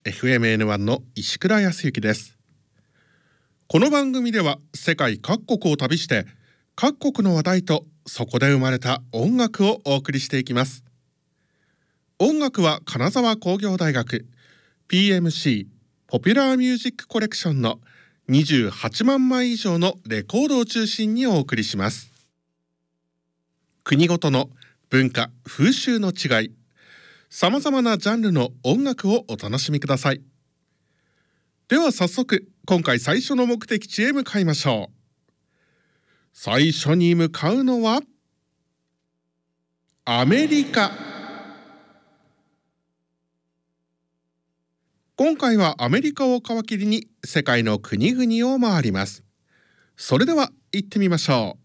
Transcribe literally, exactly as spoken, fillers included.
エフエムエヌワン の石倉康之です。この番組では世界各国を旅して各国の話題とそこで生まれた音楽をお送りしていきます。音楽は金沢工業大学 ピーエムシー ポピュラーミュージックコレクションのにじゅうはちまんまい以上のレコードを中心にお送りします。国ごとの文化・風習の違い、さまざまなジャンルの音楽をお楽しみください。では早速、今回最初の目的地へ向かいましょう。最初に向かうのはアメリカ。今回はアメリカを皮切りに世界の国々を回ります。それでは行ってみましょう。